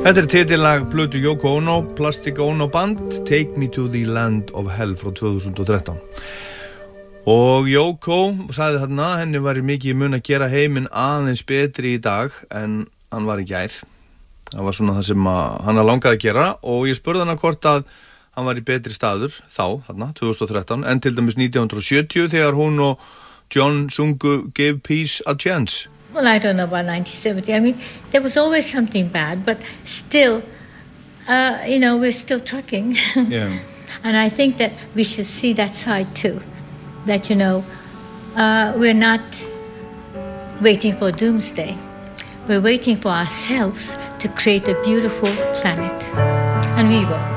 Þetta titillag plötu Yoko Ono, Plastic Ono Band, Take Me to the Land of Hell frá 2013. Og Yoko sagði þarna, henni var mikið mun að gera heiminn aðeins betri í dag en hann var í gær. Það var svona það sem hann langaði að gera og ég spurði hana hvort að hann var í betri staður þá, þarna, 2013, en til dæmis 1970 þegar hún og John sungu Give Peace a Chance. Well, I don't know about 1970. I mean, there was always something bad, but still, we're still trucking. Yeah. And I think that we should see that side too. That, we're not waiting for doomsday. We're waiting for ourselves to create a beautiful planet. And we will.